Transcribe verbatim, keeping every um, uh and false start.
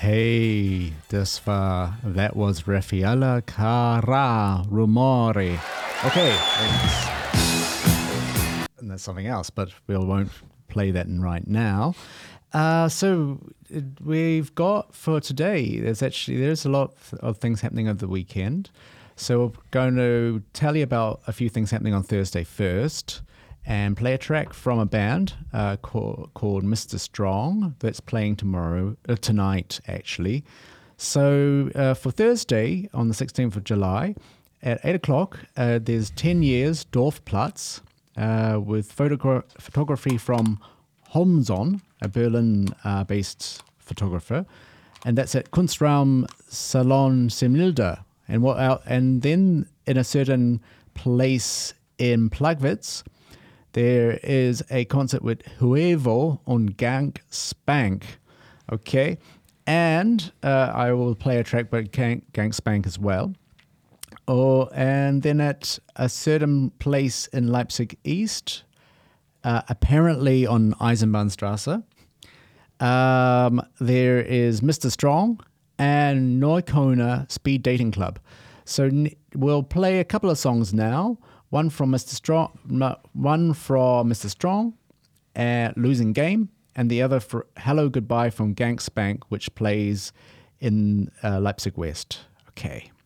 Hey, das war, that was Raffaella Cara Rumore. Okay, that's, and that's something else, but we won't play that in right now. Uh, so we've got for today, there's actually, there's a lot of things happening over the weekend. So we're going to tell you about a few things happening on Thursday first and play a track from a band uh, called, called Mister Strong that's playing tomorrow, uh, tonight actually. So uh, for Thursday on the sixteenth of July at eight o'clock, uh, there's ten years Dorfplatz uh, with photogra- photography from Homson, a Berlin-based uh, photographer, and that's at Kunstraum Salon Semilde. And what out, and then in a certain place in Plagwitz, there is a concert with Huevo und Gang Spank. Okay, and uh, I will play a track by Gang, Gang Spank as well. Oh, and then at a certain place in Leipzig East, uh, apparently on Eisenbahnstrasse, um, there is Mister Strong and Neuköllner Speed Dating Club. So we'll play a couple of songs now. One from Mister Strong, one from Mister Strong, uh, Losing Game, and the other for Hello Goodbye from Gang Spank, which plays in uh, Leipzig West. Okay.